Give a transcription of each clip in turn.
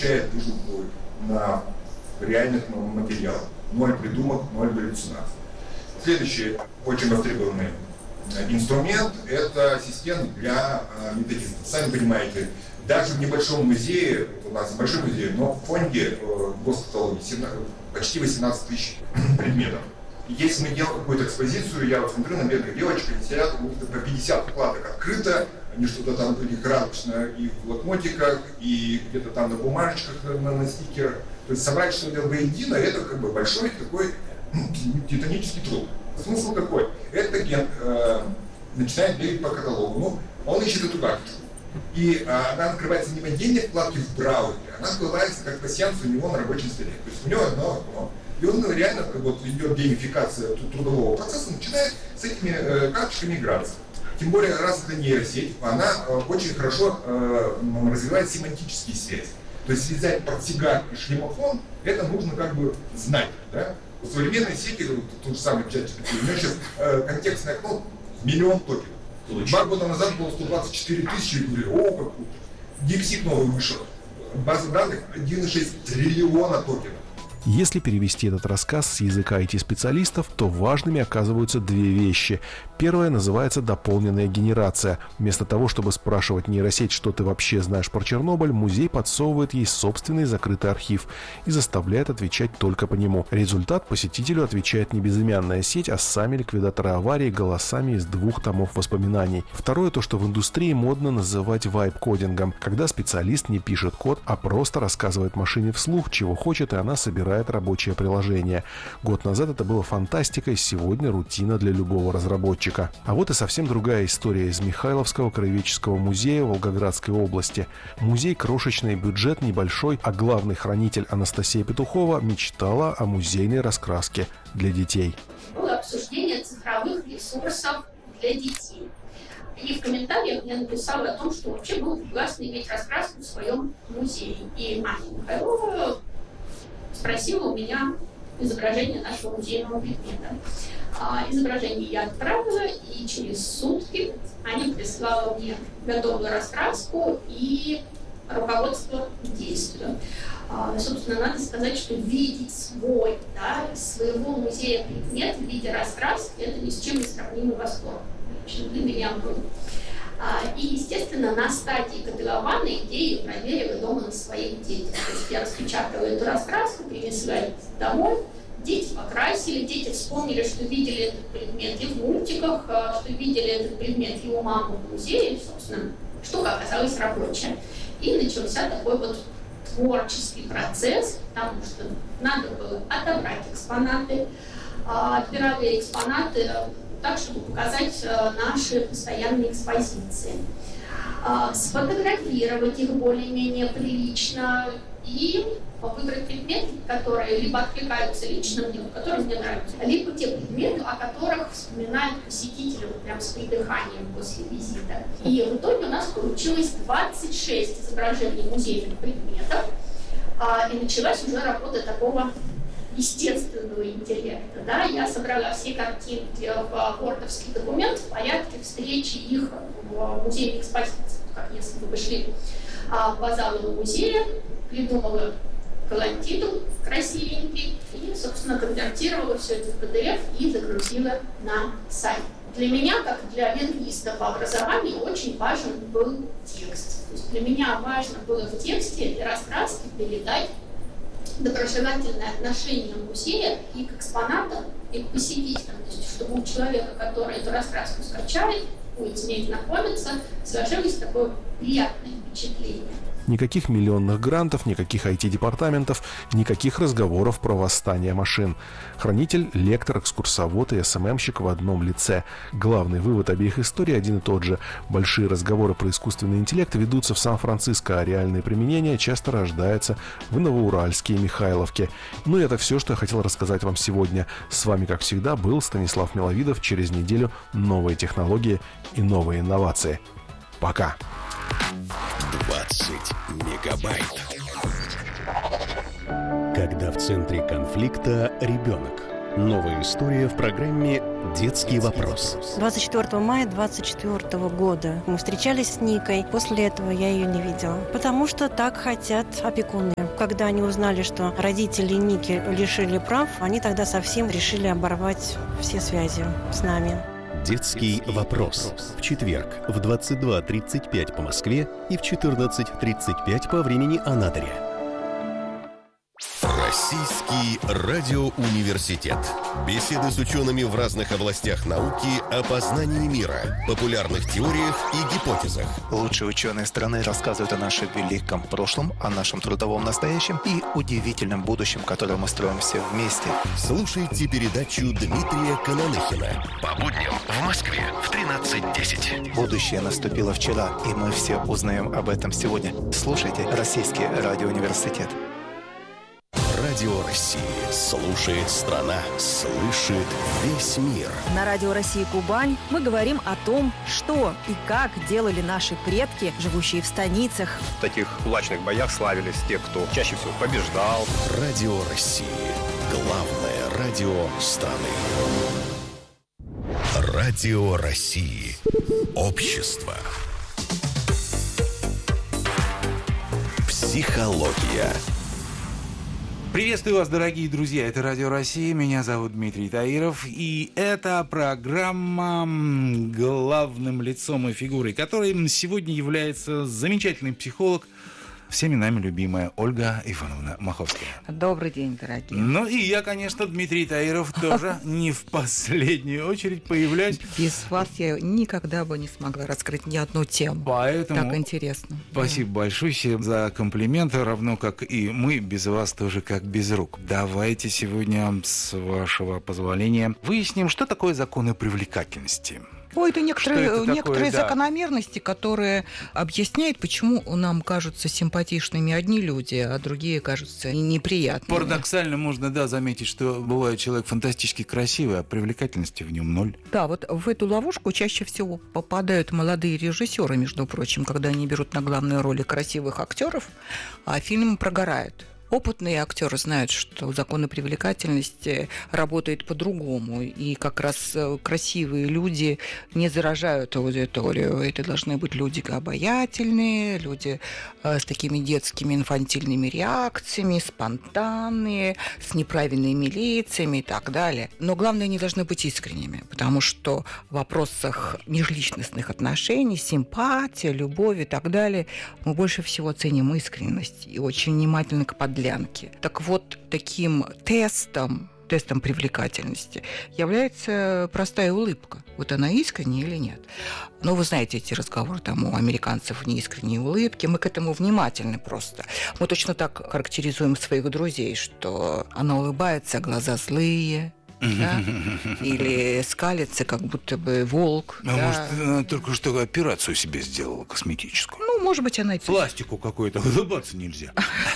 изучает выжимку на реальных материалах. 0 придумок, 0 галлюцинаций. Следующий очень востребованный инструмент – это система для методистов. Сами понимаете, даже в небольшом музее, у нас большой музей, но в фонде госкаталоге почти 18 тысяч предметов. И если мы делаем какую-то экспозицию, я вот смотрю на бедных девочек, они сидят, у них по 50 вкладок открыто, они что-то там вроде красочно и в блокнотиках, и где-то там на бумажечках, на стикерах. То есть собрать что-то воедино, это как бы большой такой титанический труд. Смысл какой? Этот агент начинает бегать по каталогу, ну, он ищет эту карточку. И она открывается не в отдельной вкладке в браузере, она открывается как пассианс у него на рабочем столе. То есть у него одно окно. И он реально, как вот идет геймификация трудового процесса, начинает с этими карточками играться. Тем более, раз это нейросеть, она очень хорошо развивает семантические связи. То есть связать портсигар и шлемофон, это нужно как бы знать. Да? У современной сети, тот же самый чат, у него сейчас контекстное окно миллион токенов. 2 года назад было 124 тысячи, и говорили, о, как круто. DeepSeek новый вышел. База данных 1,6 триллиона токенов. Если перевести этот рассказ с языка IT-специалистов, то важными оказываются две вещи. Первая называется дополненная генерация. Вместо того, чтобы спрашивать нейросеть, что ты вообще знаешь про Чернобыль, музей подсовывает ей собственный закрытый архив и заставляет отвечать только по нему. Результат: посетителю отвечает не безымянная сеть, а сами ликвидаторы аварии голосами из 2 томов воспоминаний. Второе — то, что в индустрии модно называть вайб-кодингом, когда специалист не пишет код, а просто рассказывает машине вслух, чего хочет, и она собирает рабочее приложение. Год назад это было фантастикой, сегодня рутина для любого разработчика. А вот и совсем другая история из Михайловского краеведческого музея Волгоградской области. Музей крошечный, бюджет небольшой, а главный хранитель Анастасия Петухова мечтала о музейной раскраске для детей. Было обсуждение цифровых ресурсов для детей. И в комментариях я написала о том, что вообще было бы классно иметь раскраску в своем музее. И Маня Михайлова спросила у меня изображение нашего музейного предмета. Изображение я отправила, и через сутки Аня прислала мне готовую раскраску и руководство к действию. Собственно, надо сказать, что видеть своего музея предмет в виде раскраски — это ни с чем не сравнимый восторг. Лично для меня был. И, естественно, на стадии котлована идею проверила дома на своих детях. То есть я распечатала эту раскраску, принесла домой, дети покрасили, дети вспомнили, что видели этот предмет и в мультиках, что видели этот предмет и у мамы в музее, и, собственно, штука оказалась рабочая. И начался такой вот творческий процесс, потому что надо было отобрать экспонаты, отбирали экспонаты так, чтобы показать наши постоянные экспозиции, сфотографировать их более-менее прилично и выбрать предметы, которые либо откликаются лично мне, которые мне нравятся, либо те предметы, о которых вспоминают посетители вот прям с придыханием после визита. И в итоге у нас получилось 26 изображений музейных предметов, и началась уже работа такого естественного интеллекта. Да? Я собрала все картинки в вордовский документ в порядке встречи их в музейной экспозиции. Как если бы вы шли по залу музея, придумала колонтитул красивенький и, собственно, конвертировала все это в PDF и загрузила на сайт. Для меня, как для лингвиста по образованию, очень важен был текст. То есть для меня важно было в тексте и раскраске передать доброжелательное отношение музея и к экспонатам, и к посетителям. То есть, чтобы у человека, который эту раскраску скачает, будет с ней знакомиться, сложилось такое приятное впечатление. Никаких миллионных грантов, никаких IT-департаментов, никаких разговоров про восстание машин. Хранитель, лектор, экскурсовод и СММщик в одном лице. Главный вывод обеих историй один и тот же. Большие разговоры про искусственный интеллект ведутся в Сан-Франциско, а реальные применения часто рождаются в Новоуральске и Михайловке. Ну и это все, что я хотел рассказать вам сегодня. С вами, как всегда, был Станислав Миловидов. Через неделю новые технологии и новые инновации. Пока! 20 мегабайт. Когда в центре конфликта ребенок. Новая история в программе «Детский вопрос». 24 мая 24 года мы встречались с Никой. После этого я ее не видела. Потому что так хотят опекуны. Когда они узнали, что родители Ники лишили прав, они тогда совсем решили оборвать все связи с нами. «Детский вопрос». В четверг в 22:35 по Москве и в 14:35 по времени Анадыря. Российский радиоуниверситет. Беседы с учеными в разных областях науки о познании мира, популярных теориях и гипотезах. Лучшие ученые страны рассказывают о нашем великом прошлом, о нашем трудовом настоящем и удивительном будущем, которое мы строим все вместе. Слушайте передачу Дмитрия Кананыхина по будням в Москве в 13:10. Будущее наступило вчера, и мы все узнаем об этом сегодня. Слушайте Российский радиоуниверситет. Радио России. Слушает страна, слышит весь мир. На Радио России Кубань мы говорим о том, что и как делали наши предки, живущие в станицах. В таких кулачных боях славились те, кто чаще всего побеждал. Радио России. Главное радио страны. Радио России. Общество. Психология. Приветствую вас, дорогие друзья. Это Радио Россия. Меня зовут Дмитрий Таиров. И это программа, главным лицом и фигурой которой сегодня является замечательный психолог, всеми нами любимая Ольга Ивановна Маховская. Добрый день, дорогие. Ну и я, конечно, Дмитрий Таиров, тоже не в последнюю очередь появляюсь. Без вас я никогда бы не смогла раскрыть ни одну тему. Поэтому так интересно. Спасибо большое за комплименты, равно как и мы без вас тоже как без рук. Давайте сегодня, с вашего позволения, выясним, что такое законы привлекательности. Это некоторые да. закономерности, которые объясняют, почему нам кажутся симпатичными одни люди, а другие кажутся неприятными. Парадоксально можно, заметить, что бывает человек фантастически красивый, а привлекательности в нем ноль. Да, вот в эту ловушку чаще всего попадают молодые режиссеры, между прочим, когда они берут на главные роли красивых актеров, а фильм прогорает. Опытные актеры знают, что законы привлекательности работают по-другому, и как раз красивые люди не заражают аудиторию. Это должны быть люди обаятельные, люди с такими детскими инфантильными реакциями, спонтанные, с неправильными лицами и так далее. Но главное, они должны быть искренними, потому что в вопросах межличностных отношений, симпатия, любовь и так далее мы больше всего ценим искренность и очень внимательны к подлянке. Так вот, таким тестом привлекательности является простая улыбка. Вот она искренняя или нет? Но вы знаете эти разговоры у американцев неискренние улыбки. Мы к этому внимательны просто. Мы точно так характеризуем своих друзей, что она улыбается, глаза злые, да? Или скалится, как будто бы волк. Может, она только что операцию себе сделала косметическую. Может быть, она... Пластику какой-то улыбаться нельзя.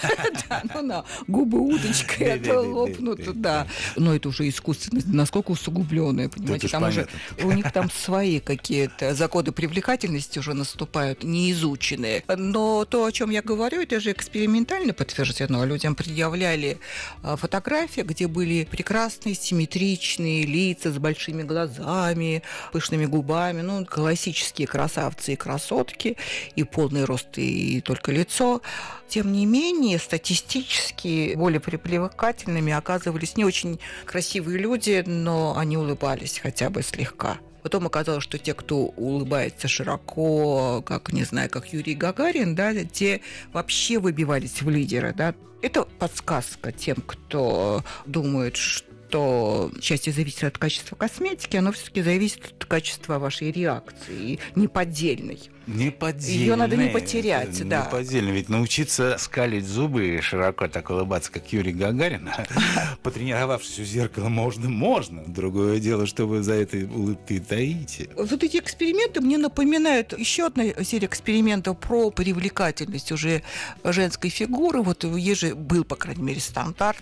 Да, губы удочкой, а то лопнут, да. Но это уже искусственность, насколько усугубленная, понимаете? Там уже у них там свои какие-то законы привлекательности уже наступают, неизученные. Но то, о чем я говорю, это же экспериментально подтверждено. Людям предъявляли фотографии, где были прекрасные, симметричные лица с большими глазами, пышными губами, классические красавцы и красотки, и полный рост, и только лицо. Тем не менее, статистически более привлекательными оказывались не очень красивые люди, но они улыбались хотя бы слегка. Потом оказалось, что те, кто улыбается широко, как Юрий Гагарин, те вообще выбивались в лидеры. Да. Это подсказка тем, кто думает, что частью зависит от качества косметики, оно все-таки зависит от качества вашей реакции, неподдельной. Ее надо не потерять, да. Неподдельно. Ведь научиться скалить зубы и широко так улыбаться, как Юрий Гагарин, потренировавшись у зеркала, можно. Другое дело, что вы за этой улыбкой таите. Вот эти эксперименты мне напоминают еще одна серия экспериментов про привлекательность уже женской фигуры. Вот был, по крайней мере, стандарт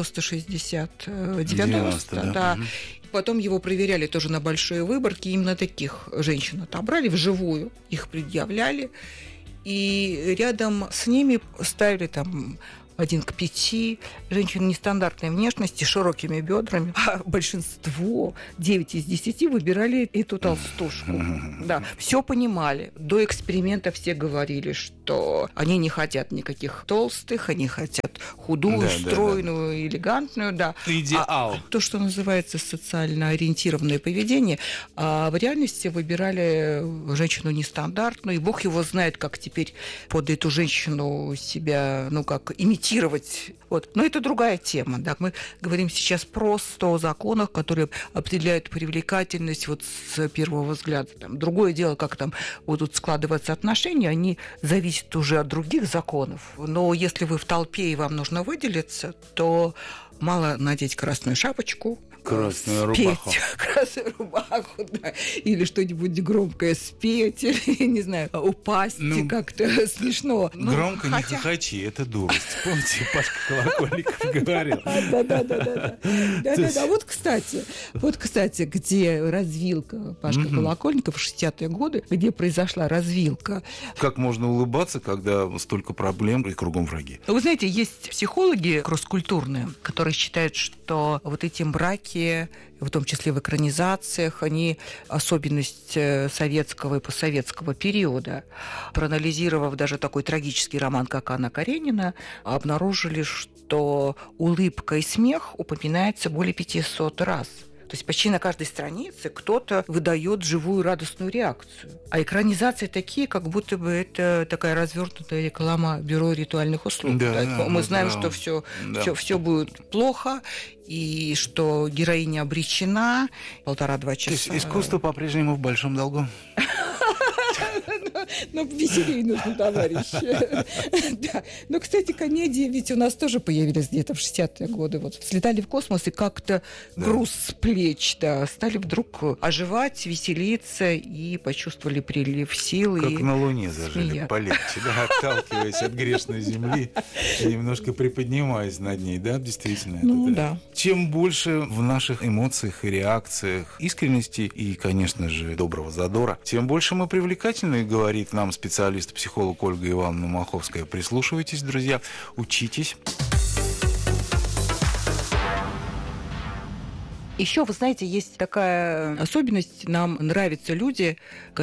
90-60-90, да. Потом его проверяли тоже на большой выборке. Именно таких женщин отобрали вживую, их предъявляли. И рядом с ними ставили 1 к 5. Женщины нестандартной внешности, широкими бедрами. А большинство, 9 из 10, выбирали эту толстушку. Да, все понимали. До эксперимента все говорили, что они не хотят никаких толстых, они хотят худую, стройную, элегантную. Да. Идеал. То, что называется социально ориентированное поведение, а в реальности выбирали женщину нестандартную, и Бог его знает, как теперь под эту женщину себя, как имитировать. Вот. Но это другая тема. Да. Мы говорим сейчас просто о законах, которые определяют привлекательность вот с первого взгляда. Там. Другое дело, как там будут складываться отношения, они зависят уже от других законов. Но если вы в толпе и вам нужно выделиться, то мало надеть красную шапочку, красную рубаху. Красную рубаху, да. Или что-нибудь громкое спеть, или, не знаю, упасть как-то смешно. Громко не хохочи, это дурость. Помните, Пашка Колокольников говорил? Да. Вот, кстати, где развилка Пашка Колокольников в 60-е годы, где произошла развилка. Как можно улыбаться, когда столько проблем и кругом враги? Вы знаете, есть психологи кросс-культурные, которые считают, что вот эти браки, в том числе в экранизациях, они особенность советского и постсоветского периода. Проанализировав даже такой трагический роман, как «Анна Каренина», обнаружили, что улыбка и смех упоминается более 500 раз. То есть почти на каждой странице кто-то выдает живую радостную реакцию. А экранизации такие, как будто бы это такая развернутая реклама бюро ритуальных услуг. Мы знаем, что все будет плохо, и что героиня обречена 1,5-2 часа. То есть искусство по-прежнему в большом долгу? Но веселее нужно, товарищи. Да. Но, кстати, комедии ведь у нас тоже появились где-то в 60-е годы. Вот слетали в космос, и как-то груз с плеч, стали вдруг оживать, веселиться, и почувствовали прилив сил. Как на Луне зажили, полегче, отталкиваясь от грешной земли, немножко приподнимаясь над ней, действительно. Чем больше в наших эмоциях и реакциях искренности и, конечно же, доброго задора, тем больше мы привлекательны, говорит нам специалист-психолог Ольга Ивановна Маховская. Прислушивайтесь, друзья, учитесь. Еще, вы знаете, есть такая особенность. Нам нравятся люди,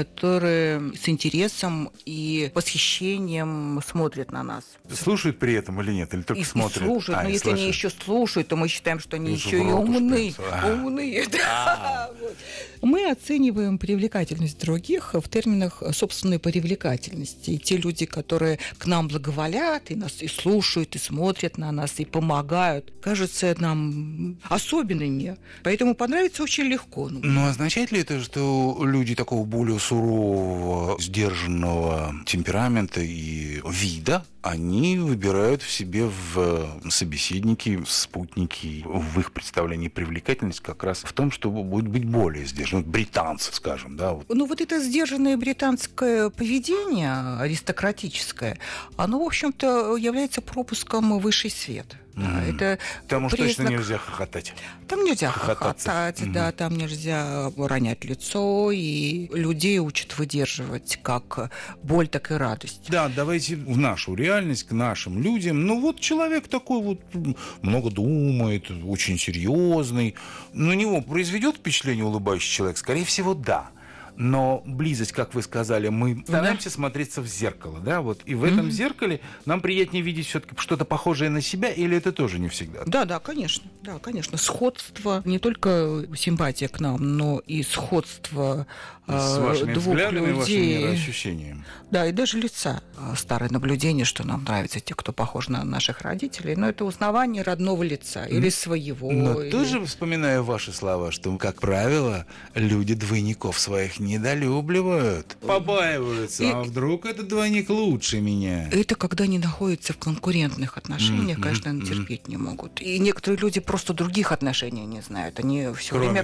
которые с интересом и восхищением смотрят на нас. Слушают при этом или нет? Или только смотрят? Слушают. Но если они еще слушают, то мы считаем, что они еще и умны. Умные, да. Мы оцениваем привлекательность других в терминах собственной привлекательности. И те люди, которые к нам благоволят, и нас и слушают, и смотрят на нас, и помогают, кажутся нам особенными. Поэтому понравится очень легко. Но означает ли это, что люди такого более сурового, сдержанного темперамента и вида, они выбирают в себе в собеседники, в спутники, в их представлении привлекательность как раз в том, что будет быть более сдержанным. Британцы, скажем, Вот это сдержанное британское поведение, аристократическое, оно, в общем-то, является пропуском в высший свет. Это там уж точно нельзя хохотать. Там нельзя хохотать, там нельзя ронять лицо, и людей учат выдерживать как боль, так и радость. Давайте в нашу реальность, к нашим людям. Человек такой много думает, очень серьезный. На него произведет впечатление улыбающий человек? Скорее всего, да. Но близость, как вы сказали, мы стараемся смотреться в зеркало, и в этом зеркале нам приятнее видеть все-таки что-то похожее на себя, или это тоже не всегда? Да, конечно. Сходство, не только симпатия к нам, но и сходство с вашими двух взглядами, людей. Вашими мироощущениями. Да, и даже лица. Старое наблюдение, что нам нравятся те, кто похож на наших родителей, но это узнавание родного лица или своего. Но тоже вспоминаю ваши слова, что, как правило, люди двойников своих недолюбливают, побаиваются, а вдруг этот двойник лучше меня? Это когда они находятся в конкурентных отношениях, конечно, они терпеть не могут. И некоторые люди просто других отношений не знают. Они все время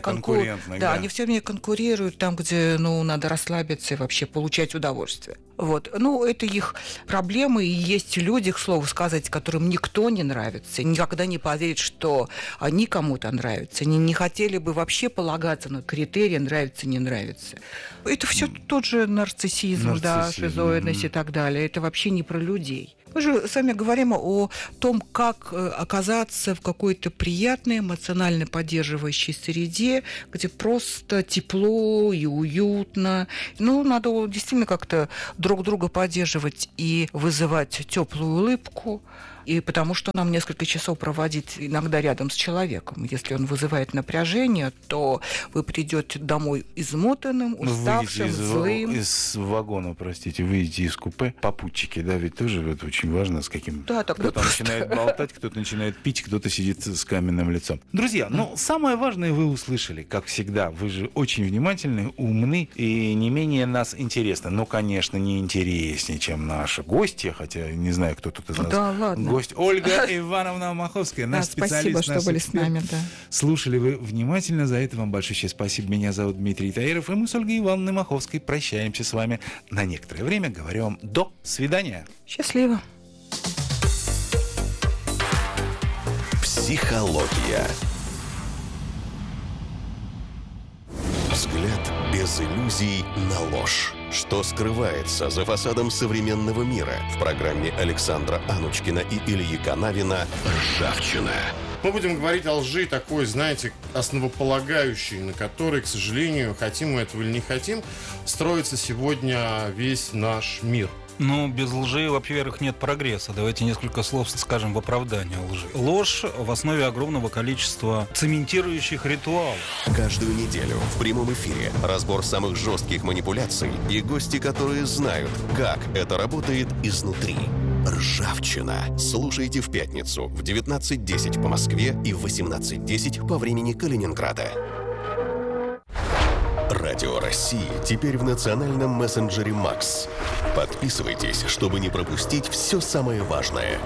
они все время конкурируют там, где надо расслабиться и вообще получать удовольствие. Это их проблемы, и есть люди, к слову сказать, которым никто не нравится, никогда не поверят, что они кому-то нравятся, они не хотели бы вообще полагаться на критерии нравится, не нравится. Это все тот же нарциссизм, шизоидность и так далее. Это вообще не про людей. Мы же с вами говорим о том, как оказаться в какой-то приятной, эмоционально поддерживающей среде, где просто тепло и уютно. Надо действительно как-то друг друга поддерживать и вызывать теплую улыбку. И потому что нам несколько часов проводить иногда рядом с человеком. Если он вызывает напряжение, то вы придете домой измотанным, уставшим, злым. Из вагона, выйдете из купе. Попутчики, да, ведь тоже это очень важно, с каким... Да, кто-то начинает болтать, кто-то начинает пить, кто-то сидит с каменным лицом. Друзья, самое важное вы услышали, как всегда. Вы же очень внимательны, умны и не менее нас интересны. Конечно, не интереснее, чем наши гости, хотя не знаю, кто тут из нас. Да, ладно. Гость Ольга Ивановна Маховская, наш специалист. Спасибо, что были с нами. Да. Слушали вы внимательно, за это вам большое спасибо. Меня зовут Дмитрий Таиров, и мы с Ольгой Ивановной Маховской прощаемся с вами на некоторое время. Говорю вам до свидания. Счастливо. Психология. Взгляд без иллюзий на ложь. Что скрывается за фасадом современного мира? В программе Александра Анучкина и Ильи Канавина «Ржавчина». Мы будем говорить о лжи такой, основополагающей, на которой, к сожалению, хотим мы этого или не хотим, строится сегодня весь наш мир. Без лжи, во-первых, нет прогресса. Давайте несколько слов скажем в оправдание лжи. Ложь в основе огромного количества цементирующих ритуалов. Каждую неделю в прямом эфире разбор самых жестких манипуляций и гости, которые знают, как это работает изнутри. «Ржавчина». Слушайте в пятницу в 19:10 по Москве и в 18:10 по времени Калининграда. Радио России теперь в национальном мессенджере «Макс». Подписывайтесь, чтобы не пропустить все самое важное.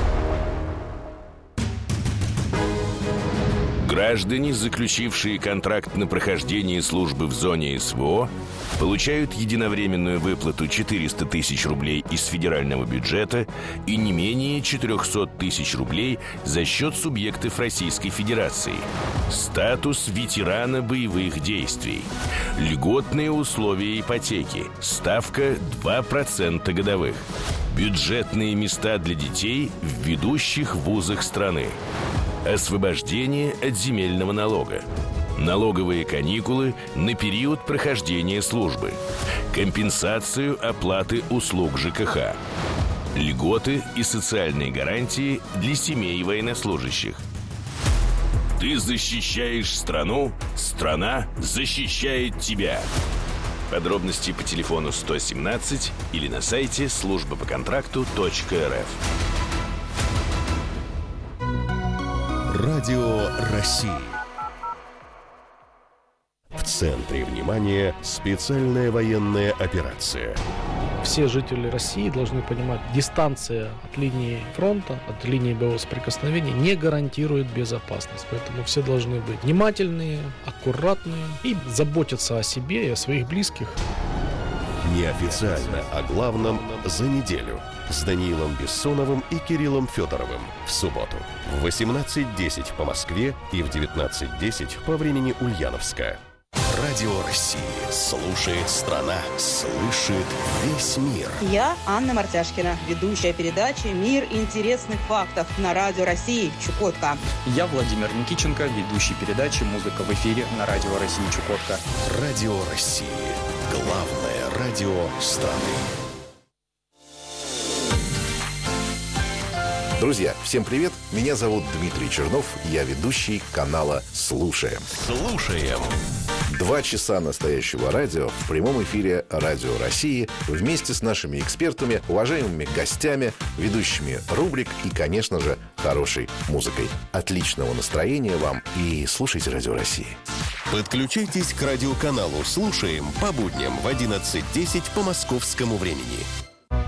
Граждане, заключившие контракт на прохождение службы в зоне СВО, получают единовременную выплату 400 тысяч рублей из федерального бюджета и не менее 400 тысяч рублей за счет субъектов Российской Федерации. Статус ветерана боевых действий. Льготные условия ипотеки. Ставка 2% годовых. Бюджетные места для детей в ведущих вузах страны. Освобождение от земельного налога. Налоговые каникулы на период прохождения службы. Компенсацию оплаты услуг ЖКХ. Льготы и социальные гарантии для семей военнослужащих. Ты защищаешь страну, страна защищает тебя. Подробности по телефону 117 или на сайте службапоконтракту.рф. Радио России. В центре внимания специальная военная операция. Все жители России должны понимать, дистанция от линии фронта, от линии боевого соприкосновения не гарантирует безопасность. Поэтому все должны быть внимательные, аккуратные и заботиться о себе и о своих близких. Неофициально о главном за неделю с Даниилом Бессоновым и Кириллом Федоровым в субботу в 18:10 по Москве и в 19:10 по времени Ульяновска. Радио России. Слушает страна. Слышит весь мир. Я Анна Мартяшкина, ведущая передачи «Мир интересных фактов» на Радио России Чукотка. Я Владимир Никиченко, ведущий передачи «Музыка в эфире» на Радио России Чукотка. Радио России. Главное радио страны. Друзья, всем привет! Меня зовут Дмитрий Чернов, я ведущий канала «Слушаем». Слушаем. 2 часа настоящего радио в прямом эфире Радио России вместе с нашими экспертами, уважаемыми гостями, ведущими рубрик и, конечно же, хорошей музыкой. Отличного настроения вам и слушайте Радио России. Подключайтесь к радиоканалу «Слушаем» по будням в 11:10 по московскому времени.